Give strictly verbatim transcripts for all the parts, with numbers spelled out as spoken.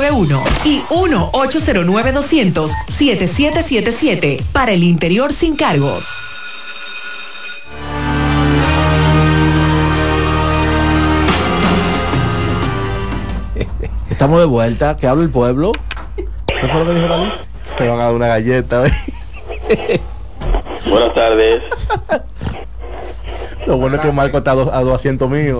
nueve uno y uno ocho cero nueve dos cero cero siete siete siete siete para el interior sin cargos. Estamos de vuelta, que habla el pueblo. ¿Qué fue lo que dijo la Liz? Te van a dar una galleta hoy. Buenas tardes. Lo bueno es que Marco está a dos, a dos asientos míos.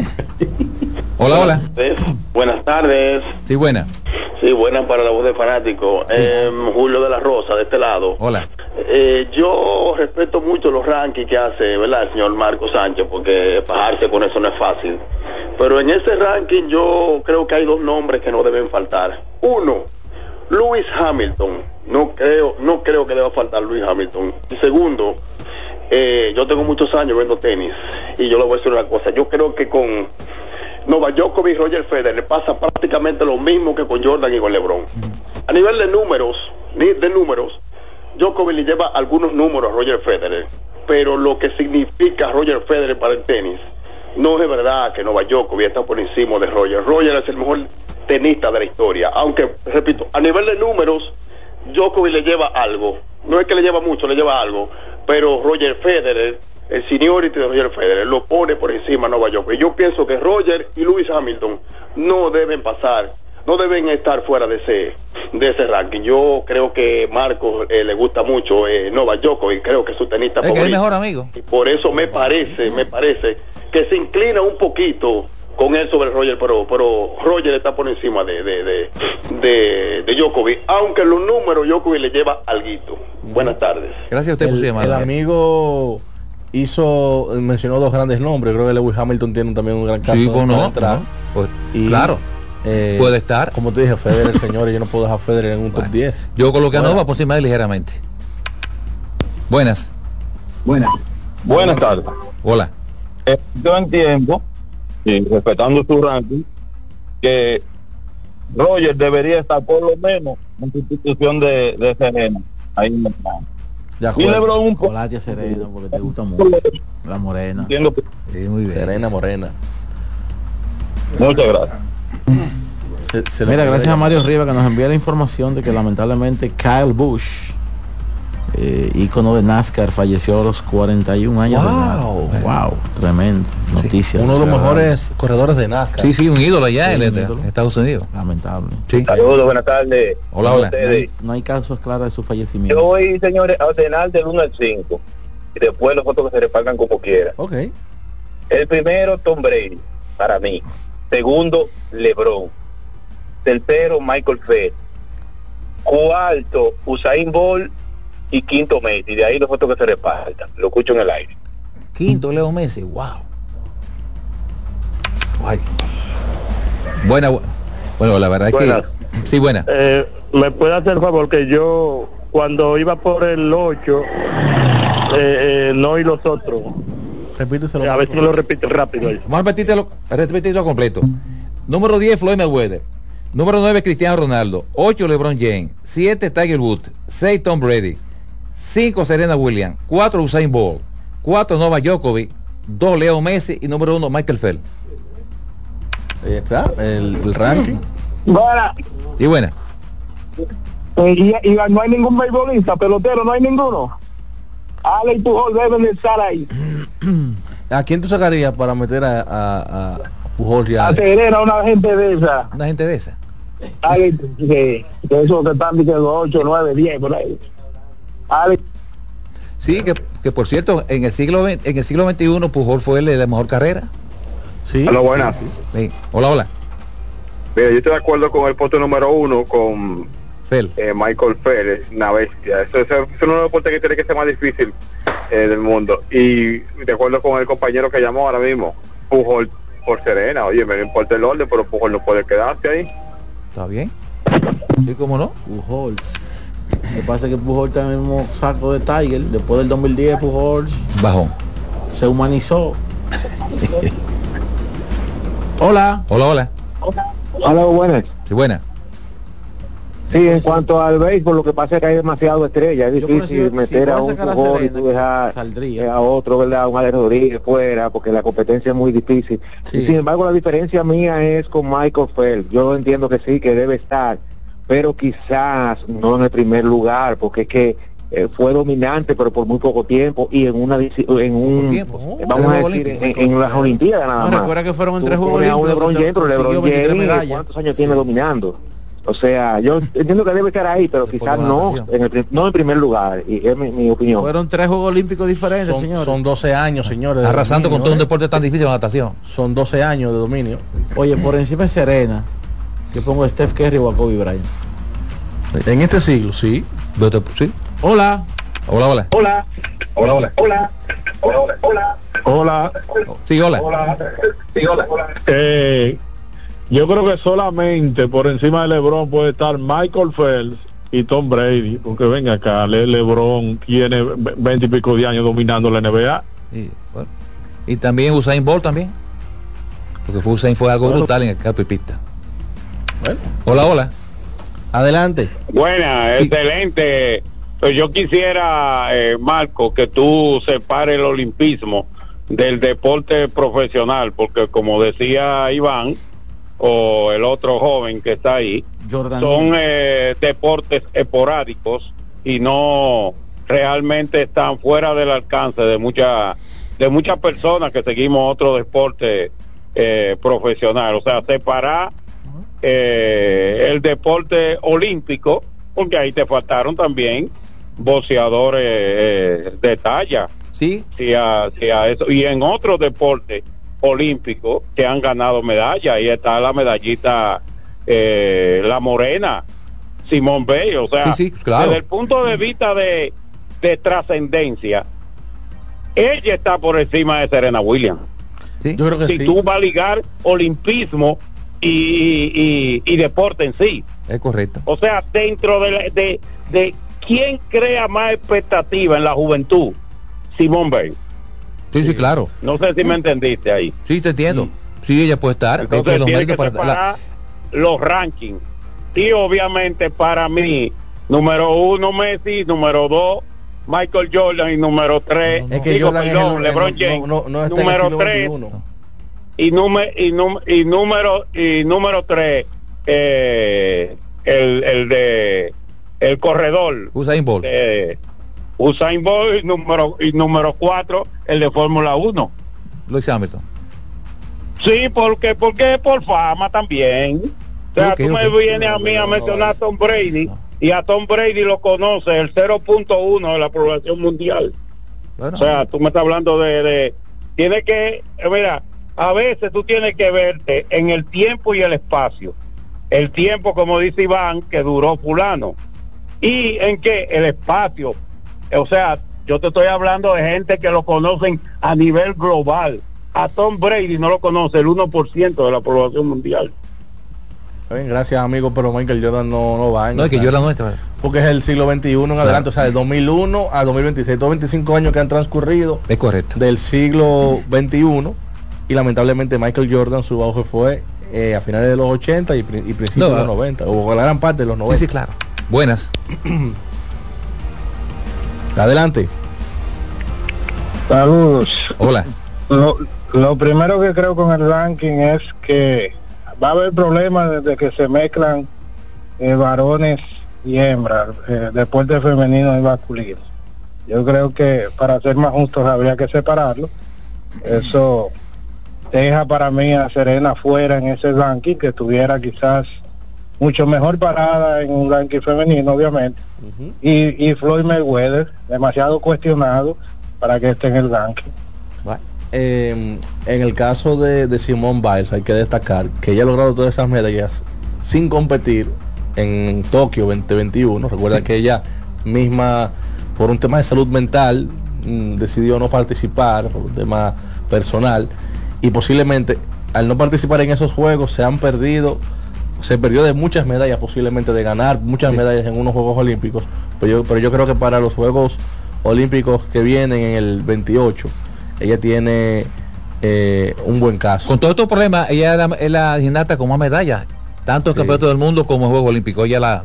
Hola, hola. Buenas tardes. Sí, buena. Sí, buena para la voz de fanático. Sí. Eh, Julio de la Rosa, de este lado. Hola. Eh, yo respeto mucho los rankings que hace, ¿verdad?, el señor Marco Sánchez, porque fajarse con eso no es fácil. Pero en ese ranking yo creo que hay dos nombres que no deben faltar. Uno, Lewis Hamilton. No creo, no creo que deba faltar Lewis Hamilton. Y segundo, eh, yo tengo muchos años viendo tenis y yo le voy a decir una cosa. Yo creo que con Novak Djokovic y Roger Federer pasa prácticamente lo mismo que con Jordan y con LeBron. A nivel de números, de números, Djokovic le lleva algunos números a Roger Federer, pero lo que significa Roger Federer para el tenis, no es verdad que Novak Djokovic está por encima de Roger. Roger es el mejor tenista de la historia, aunque, repito, a nivel de números, Djokovic le lleva algo. No es que le lleva mucho, le lleva algo, pero Roger Federer, el seniority de Roger Federer, lo pone por encima a Novak Djokovic. Yo pienso que Roger y Lewis Hamilton no deben pasar, no deben estar fuera de ese de ese ranking. Yo creo que Marcos eh, le gusta mucho eh, Novak Djokovic, creo que es su tenista es favorito. Que es mejor amigo. Y por eso me parece, me parece que se inclina un poquito con él sobre Roger, pero pero Roger está por encima de de de, de, de Djokovic, aunque los números Djokovic le lleva alguito. Buenas tardes. Gracias a usted por su llamada. El amigo hizo, mencionó dos grandes nombres. Creo que Lewis Hamilton tiene también un gran caso. Sí, ¿cómo no? Atrás. ¿No? Pues, y, claro. Eh, puede estar. Como te dije, Federer, señores, yo no puedo dejar a Federer en un bueno, top diez. Yo coloqué a Nova por encima de ligeramente. Buenas. Buenas. Buenas tardes. Hola. Eh, yo entiendo, y respetando su ranking, que Roger debería estar por lo menos en sustitución de, de Serena. Ahí en el plan. Y LeBron un poco. Hola, Serena, porque te gusta mucho. La morena. Entiendo que... Sí, muy bien. Serena morena. Muchas gracias. Se, se Mira, gracias a Mario Rivas que nos envía la información de que lamentablemente Kyle Busch, eh, ícono de NASCAR, falleció a los cuarenta y un años. Wow, de edad. Wow, tremendo noticia. Sí, uno de los mejores corredores de NASCAR. Sí, sí, un ídolo allá sí, en ídolo. Estados Unidos. Lamentable. Sí. Saludos, buenas tardes. Hola, hola. No hay, no hay casos claros de su fallecimiento. Yo voy, señores, a ordenar del uno al cinco y después los otros que se repartan como quieran. Ok. El primero, Tom Brady, para mí. Segundo, LeBron. Tercero, Michael Phelps. Cuarto, Usain Bolt. Y quinto, Messi. De ahí los otros que se repartan. Lo escucho en el aire. Quinto, Leo Messi. Wow. Ay. Buena, bu bueno, la verdad buena. Es que... Sí, buena. Eh, ¿Me puede hacer favor que yo, cuando iba por el ocho, eh, eh, no oí los otros? Repíteselo. A ver si me lo repite rápido ahí. Vamos a repetirlo, repetirlo completo. Número diez, Floyd Mayweather. Número nueve, Cristiano Ronaldo. ocho, LeBron James. siete, Tiger Woods. seis, Tom Brady. cinco, Serena Williams. cuatro, Usain Bolt. cuatro, Novak Djokovic. dos, Leo Messi. Y número uno, Michael Phelps. Ahí está, el, el ranking. Buena. Y buena. Eh, y, y no hay ningún beisbolista, pelotero, no hay ninguno. Ale y Pujol deben de estar ahí. ¿A quién tú sacarías para meter a, a, a Pujol ya? A Serena, una gente de esa. Una gente de esa. Ale, que, que esos que están diciendo ocho, nueve, diez, por ahí. Ale. Sí, que, que por cierto, en el siglo en el siglo veintiuno Pujol fue el de la mejor carrera. Sí. Hola, buenas. Sí. Hola, hola. Mira, yo estoy de acuerdo con el puesto número uno, con Phelps. Eh, Michael Phelps, una bestia. Eso, eso, eso es uno de los deportes que tiene que ser más difícil eh, del mundo. Y de acuerdo con el compañero que llamó ahora mismo, Pujol por Serena. Oye, me importa el orden, pero Pujol no puede quedarse ahí. ¿Está bien? Sí, ¿cómo no? Pujol. Lo que pasa es que Pujol está en el mismo saco de Tiger. Después del dos mil diez, Pujol bajó. Se humanizó. Hola. Hola, hola. Hola, buenas. Sí, buena. Sí, en cuanto al béisbol, lo que pasa es que hay demasiado estrella, es difícil si, meter si a un jugador y tú dejar a otro, ¿verdad? Un Alex Rodríguez fuera, porque la competencia es muy difícil. Sí. Y sin embargo, la diferencia mía es con Michael Phelps. Yo entiendo que sí, que debe estar, pero quizás no en el primer lugar, porque es que eh, fue dominante, pero por muy poco tiempo, y en una en un tiempo. vamos a decir, en, en, en las Olimpiadas nada no, más. Recuerda que fueron en tres juegos olímpicos. LeBron James, pero LeBron James, ¿cuántos años sí. tiene dominando? O sea, yo entiendo que debe estar ahí, pero quizás no en el, no en primer lugar, y es mi, mi opinión. Fueron tres Juegos Olímpicos diferentes, son, señores. Son doce años, señores. Arrasando dominio, con todo ¿eh? un deporte tan difícil, la natación. Son doce años de dominio. Oye, por encima de Serena, yo pongo a Steph Curry o a Kobe Bryant. En este siglo, sí. ¿Sí? Hola. Hola, hola. Hola. Hola, hola. Hola. Hola, hola. Hola. Hola. Sí, hola. Hola. Sí, hola. Hola. Eh... Yo creo que solamente por encima de LeBron puede estar Michael Phelps y Tom Brady, porque venga acá, Le LeBron tiene veinte y pico de años dominando la N B A. Y, bueno, y también Usain Bolt también, porque fue Usain fue algo bueno. brutal en el campo y pista. Bueno. Hola, hola. Adelante. Buena, sí. Excelente. Pues yo quisiera, eh, Marco, que tú separes el olimpismo del deporte profesional, porque como decía Iván, o el otro joven que está ahí, Jordan son eh, deportes esporádicos y no realmente están fuera del alcance de muchas de muchas personas que seguimos otro deporte eh, profesional. O sea, separar eh, el deporte olímpico, porque ahí te faltaron también boxeadores eh, de talla. Sí. Sí, a, sí a eso. Y en otros deportes olímpicos que han ganado medallas, ahí está la medallita eh, la morena Simone Biles, o sea, sí, sí, claro. Desde el punto de vista de, de trascendencia, ella está por encima de Serena Williams. Sí, yo creo que si sí. tú vas a ligar olimpismo y, y, y deporte en sí, es correcto. O sea, dentro de, la, de, de quién crea más expectativa en la juventud, Simone Biles. Sí, sí, claro. No sé si me entendiste ahí. Sí, te entiendo. Sí, ella puede estar. Entonces los tiene que para separar la... los rankings. Y obviamente para mí, número uno Messi, número dos Michael Jordan y número tres, no, no, no. digo, es perdón, el, LeBron no, James, no, no, no número tres y, número, y, num, y número y número tres eh, el, el de el corredor Usain Bolt. Eh, Usain Bolt y número y número cuatro el de Fórmula uno. Lewis Hamilton. Sí, porque porque por fama también. O sea, okay, tú okay. me vienes a mí a mencionar a Tom Brady no. y a Tom Brady lo conoce el cero punto uno de la población mundial. Bueno, o sea, tú me estás hablando de, de tiene que, mira, a veces tú tienes que verte en el tiempo y el espacio. El tiempo, como dice Iván, que duró fulano. Y en qué, el espacio. O sea, yo te estoy hablando de gente que lo conocen a nivel global. A Tom Brady no lo conoce el uno por ciento de la población mundial. Bien, gracias, amigo, pero Michael Jordan no, no va. No, es que Jordan no está. Porque es el siglo veintiuno en claro. adelante, o sea, del dos mil uno a dos mil veintiséis, todos veinticinco años que han transcurrido. Es correcto. Del siglo veintiuno, y lamentablemente Michael Jordan, su auge fue eh, a finales de los ochenta y, y principios no, de los noventa, o la gran parte de los noventa. Sí, sí, claro. Buenas. Adelante. Saludos. Hola. Lo, lo primero que creo con el ranking es que va a haber problemas desde que se mezclan eh, varones y hembras, eh, deporte femenino y masculino. Yo creo que para ser más justos habría que separarlo. Eso deja para mí a Serena fuera en ese ranking, que estuviera quizás mucho mejor parada en un ranking femenino, obviamente. Uh-huh. y, y Floyd Mayweather, demasiado cuestionado para que esté en el ranking. Bueno. Eh, en el caso de, de Simone Biles hay que destacar que ella ha logrado todas esas medallas sin competir en Tokio veinte veintiuno. Recuerda sí. que ella misma, por un tema de salud mental, mmm, decidió no participar, por un tema personal, y posiblemente al no participar en esos juegos se han perdido, se perdió de muchas medallas, posiblemente de ganar muchas sí. medallas en unos Juegos Olímpicos, pero yo, pero yo creo que para los Juegos Olímpicos que vienen en el veintiocho ella tiene eh, un buen caso. Con todos estos problemas, ella es la, es la gimnasta con más medallas, tanto en sí. campeonato del mundo como en Juegos Olímpicos. Ella la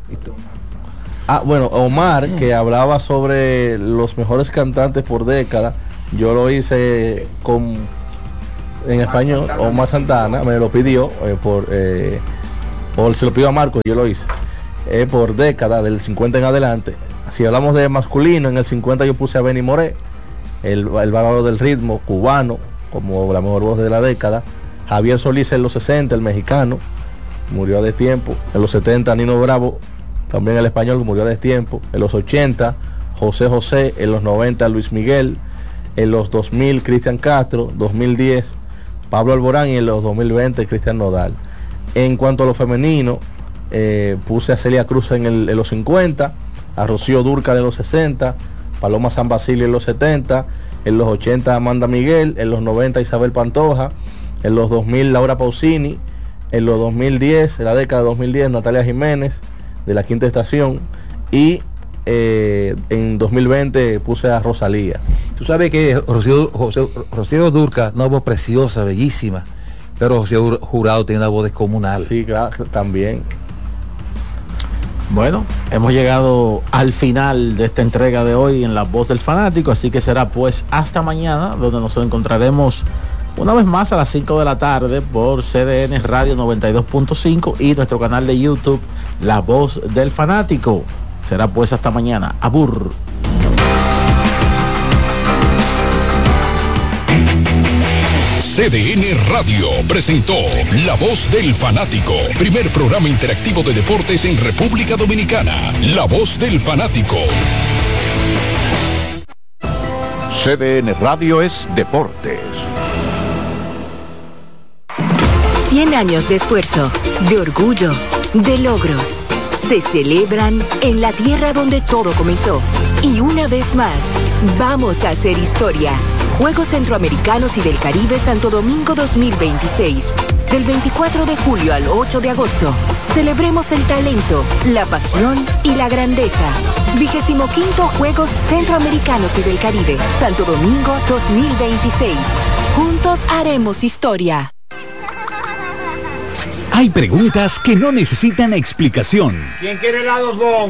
Ah, bueno, Omar, que hablaba sobre los mejores cantantes por década, yo lo hice con en español. Omar Santana me lo pidió eh, por eh, o se lo pidió a Marcos, yo lo hice eh, por década, del cincuenta en adelante. Si hablamos de masculino, en el cincuenta yo puse a Benny Moré, el, el bárbaro del ritmo cubano, como la mejor voz de la década. Javier Solís en los sesenta, el mexicano, murió a destiempo. En los setenta, Nino Bravo, también el español, murió a destiempo. En los ochenta, José José. En los noventa, Luis Miguel. En los dos mil, Cristian Castro. dos mil diez, Pablo Alborán. Y en los dos mil veinte, Cristian Nodal. En cuanto a lo femenino, eh, puse a Celia Cruz en, el, en los cincuenta, a Rocío Dúrcal en los sesenta, Paloma San Basilio en los setenta, en los ochenta, Amanda Miguel. En los noventa, Isabel Pantoja. En los dos mil, Laura Pausini. En los dos mil diez, en la década de dos mil diez, Natalia Jiménez, de la Quinta Estación. Y eh, en dos mil veinte puse a Rosalía. Tú sabes que Rocío, José, Rocío Dúrcal, una voz preciosa, bellísima, pero Rocío Jurado tiene una voz descomunal. Sí, claro, también. Bueno, hemos llegado al final de esta entrega de hoy en La Voz del Fanático, así que será pues hasta mañana, donde nos encontraremos una vez más a las cinco de la tarde por C D N Radio noventa y dos punto cinco y nuestro canal de YouTube La Voz del Fanático. Será pues hasta mañana. Abur. C D N Radio presentó La Voz del Fanático, primer programa interactivo de deportes en República Dominicana. La Voz del Fanático. C D N Radio es deportes. cien años de esfuerzo, de orgullo, de logros. Se celebran en la tierra donde todo comenzó. Y una vez más, vamos a hacer historia. Juegos Centroamericanos y del Caribe Santo Domingo dos mil veintiséis. Del veinticuatro de julio al ocho de agosto. Celebremos el talento, la pasión y la grandeza. Vigésimo quinto Juegos Centroamericanos y del Caribe Santo Domingo dos mil veintiséis. Juntos haremos historia. Hay preguntas que no necesitan explicación. ¿Quién quiere helados Bon?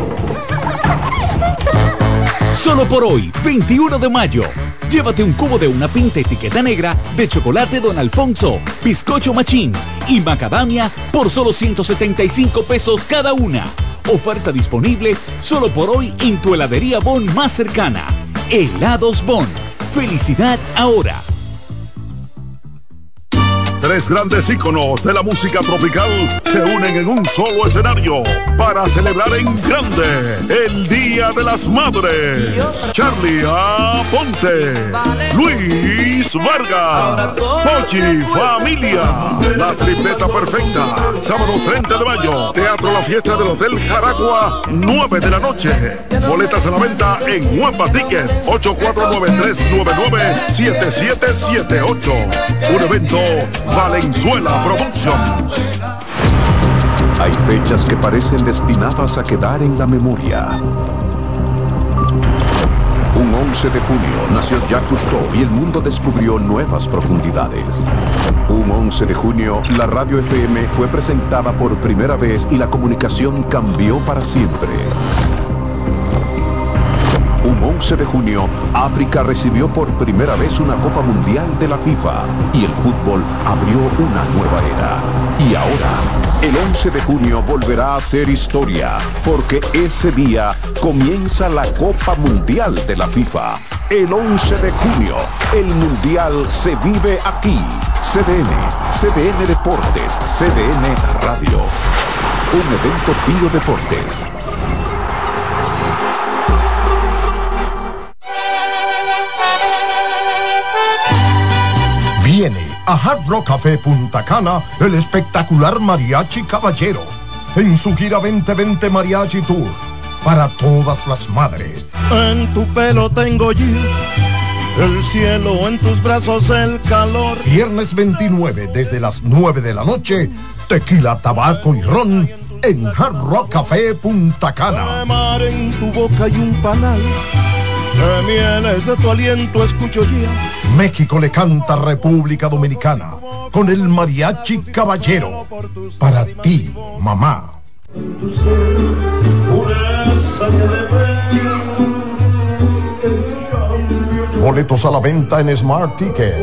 Solo por hoy, veintiuno de mayo, llévate un cubo de una pinta etiqueta negra de chocolate Don Alfonso, bizcocho Machín y macadamia por solo ciento setenta y cinco pesos cada una. Oferta disponible solo por hoy en tu heladería Bon más cercana. Helados Bon. Felicidad ahora. Tres grandes íconos de la música tropical se unen en un solo escenario para celebrar en grande el Día de las Madres. Charlie Aponte, Luis Vargas, Pochi Familia, la tripleta perfecta. Sábado treinta de mayo, Teatro La Fiesta del Hotel Jaragua, nueve de la noche. Boletas a la venta en Huepa Ticket, ocho cuatro nueve tres nueve nueve siete siete siete ocho. Un evento Valenzuela Productions. Hay fechas que parecen destinadas a quedar en la memoria. Un once de junio nació Jacques Cousteau y el mundo descubrió nuevas profundidades. Un once de junio, la radio F M fue presentada por primera vez y la comunicación cambió para siempre. Un once de junio, África recibió por primera vez una Copa Mundial de la FIFA y el fútbol abrió una nueva era. Y ahora, el once de junio volverá a ser historia, porque ese día comienza la Copa Mundial de la FIFA. El once de junio, el Mundial se vive aquí. C D N, C D N Deportes, C D N Radio. Un evento Bio Deportes. Viene a Hard Rock Café Punta Cana el espectacular Mariachi Caballero en su gira veinte veinte Mariachi Tour para todas las madres. En tu pelo tengo yo el cielo, en tus brazos el calor. Viernes veintinueve desde las nueve de la noche, tequila, tabaco y ron en Hard Rock Café Punta Cana. Mar en tu boca y un panal de mieles de tu aliento escucho ya. México le canta a República Dominicana con el Mariachi Caballero. Para ti, mamá. Boletos a la venta en Smart Ticket.